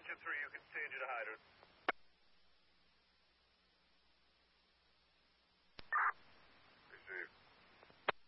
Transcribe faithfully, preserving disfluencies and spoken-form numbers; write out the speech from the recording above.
Station three, you can change it to hydrant.